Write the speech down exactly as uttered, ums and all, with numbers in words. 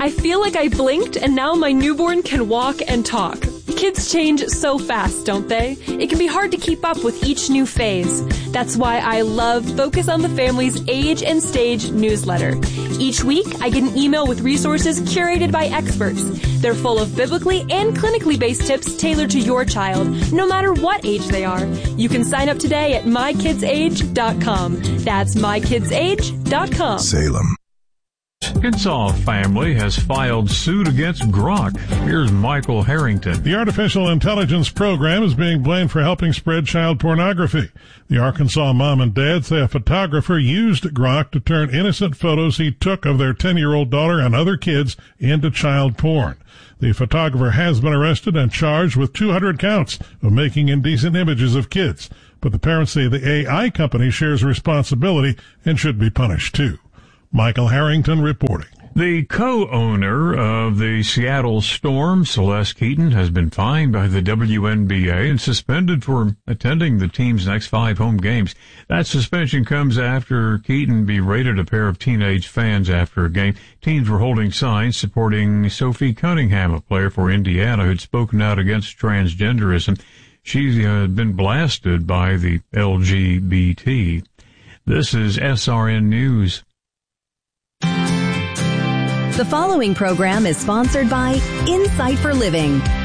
I feel like I blinked and now my newborn can walk and talk. Kids change so fast, don't they? It can be hard to keep up with each new phase. That's why I love Focus on the Family's Age and Stage newsletter. Each week, I get an email with resources curated by experts. They're full of biblically and clinically based tips tailored to your child, no matter what age they are. You can sign up today at my kids age dot com. That's my kids age dot com. Salem. Arkansas family has filed suit against Grok. Here's Michael Harrington. The artificial intelligence program is being blamed for helping spread child pornography. The Arkansas mom and dad say a photographer used Grok to turn innocent photos he took of their ten-year-old daughter and other kids into child porn. The photographer has been arrested and charged with two hundred counts of making indecent images of kids. But the parents say the A I company shares responsibility and should be punished too. Michael Harrington reporting. The co-owner of the Seattle Storm, Celeste Keaton, has been fined by the W N B A and suspended for attending the team's next five home games. That suspension comes after Keaton berated a pair of teenage fans after a game. Teens were holding signs supporting Sophie Cunningham, a player for Indiana who'd spoken out against transgenderism. She's uh, been blasted by the L G B T. This is S R N News. The following program is sponsored by Insight for Living.